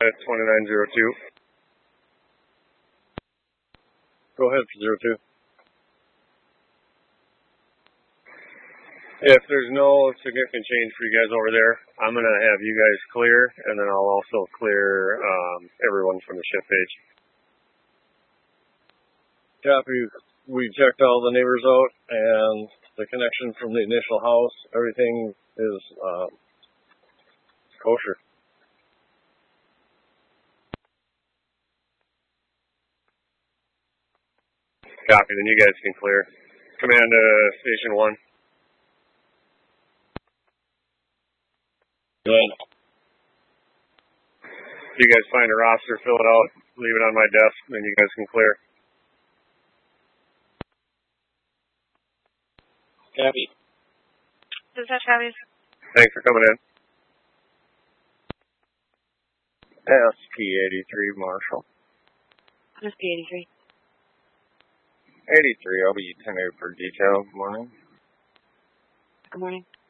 At 2902. Go ahead for 02. If there's no significant change for you guys over there, I'm going to have you guys clear, and then I'll also clear everyone from the shift page. Copy. We checked all the neighbors out, and the connection from the initial house, everything is kosher. Copy. Then you guys can clear. Command Station 1. Good. If you guys find a roster, fill it out, leave it on my desk, then you guys can clear. Copy. Dispatch copies. Thanks for coming in. SP-83, Marshall. SP-83. 83, I'll be 10 for detail. Good morning. Good morning.